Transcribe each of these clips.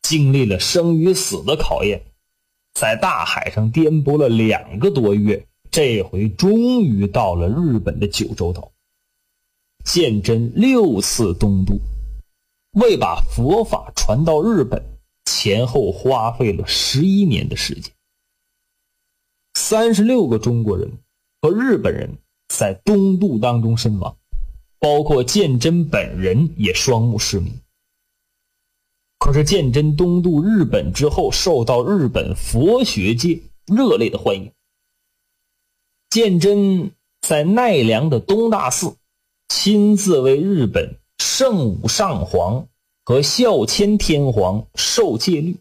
经历了生与死的考验，在大海上颠簸了2个多月，这回终于到了日本的九州岛。鉴真6次东渡，为把佛法传到日本，前后花费了11年的时间。36个中国人和日本人在东渡当中身亡，包括鉴真本人也双目失明。可是鉴真东渡日本之后，受到日本佛学界热烈的欢迎。鉴真在奈良的东大寺亲自为日本圣武上皇和孝谦天皇受戒律。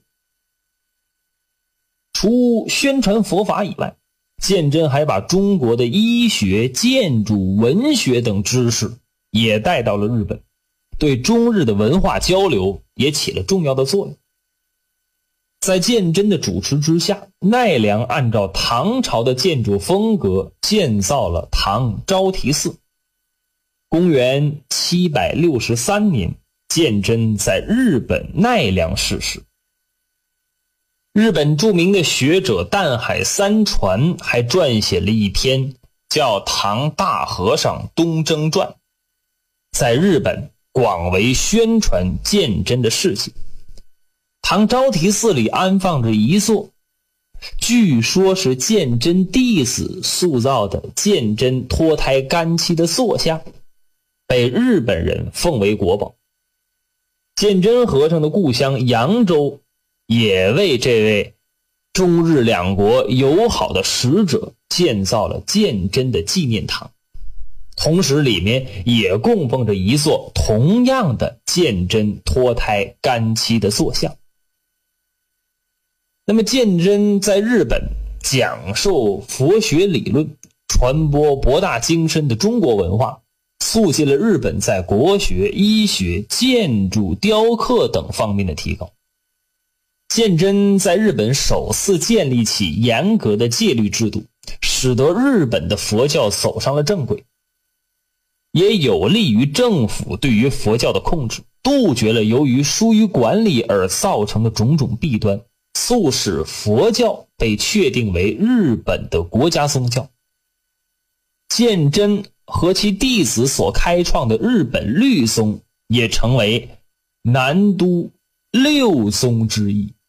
除宣传佛法以外，鉴真还把中国的医学、建筑、文学等知识也带到了日本，对中日的文化交流也起了重要的作用。在鉴真的主持之下，奈良按照唐朝的建筑风格建造了唐招提寺。公元763年，鉴真在日本奈良逝世。日本著名的学者淡海三传还撰写了一篇叫《唐大和尚东征传》，在日本广为宣传鉴真的事迹。唐招提寺里安放着一座据说是鉴真弟子塑造的鉴真脱胎干妻的塑像，被日本人奉为国宝。鉴真和尚的故乡扬州也为这位中日两国友好的使者建造了鉴真的纪念堂，同时里面也供奉着一座同样的鉴真脱胎干妻的塑像。那么鉴真在日本讲授佛学理论，传播博大精深的中国文化，促进了日本在国学、医学、建筑、雕刻等方面的提高。鉴真在日本首次建立起严格的戒律制度，使得日本的佛教走上了正轨，也有利于政府对于佛教的控制，杜绝了由于疏于管理而造成的种种弊端，促使佛教被确定为日本的国家宗教。鉴真和其弟子所开创的日本律宗也成为南都六宗之一。